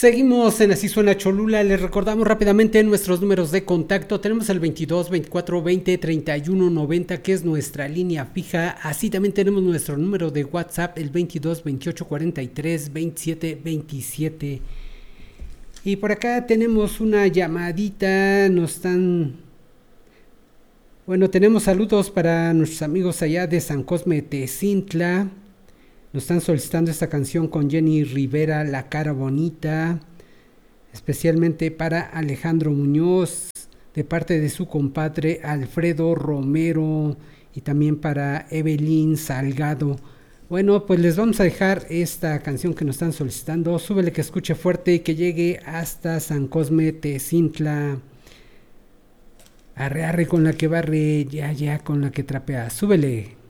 Seguimos en Así Suena Cholula. Les recordamos rápidamente nuestros números de contacto. Tenemos el 22 24 20 31 90, que es nuestra línea fija. Así también tenemos nuestro número de WhatsApp, el 22 28 43 27 27. Y por acá tenemos una llamadita. Tenemos saludos para nuestros amigos allá de San Cosme Tezintla. Nos están solicitando esta canción con Jenny Rivera, La Cara Bonita, especialmente para Alejandro Muñoz, de parte de su compadre Alfredo Romero, y también para Evelyn Salgado. Bueno, pues les vamos a dejar esta canción que nos están solicitando. Súbele que escuche fuerte y que llegue hasta San Cosme Tezintla. Arre, arre con la que barre, ya, ya con la que trapea. Súbele.